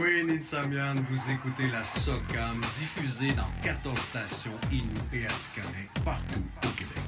Queen Insamian, vous écoutez la SOCAM, diffusée dans 14 stations Innu et Atikamekw, partout au Québec.